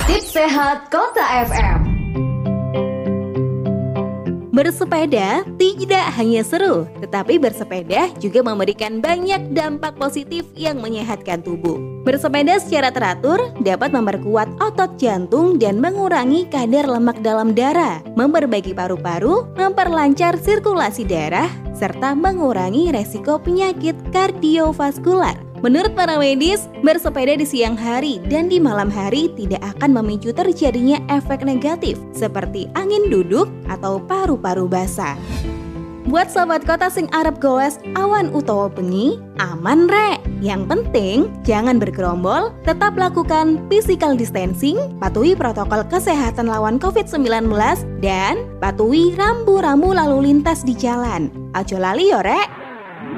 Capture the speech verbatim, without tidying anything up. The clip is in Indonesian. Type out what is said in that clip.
Tips Sehat Kota F M. Bersepeda tidak hanya seru, tetapi bersepeda juga memberikan banyak dampak positif yang menyehatkan tubuh. Bersepeda secara teratur dapat memperkuat otot jantung dan mengurangi kadar lemak dalam darah, memperbaiki paru-paru, memperlancar sirkulasi darah, serta mengurangi resiko penyakit kardiovaskular. Menurut para medis, bersepeda di siang hari dan di malam hari tidak akan memicu terjadinya efek negatif seperti angin duduk atau paru-paru basah. Buat sobat kota sing arep goes awan utawa bengi, aman rek. Yang penting jangan bergerombol, tetap lakukan physical distancing, patuhi protokol kesehatan lawan covid sembilan belas dan patuhi rambu-rambu lalu lintas di jalan. Aja lali yo rek.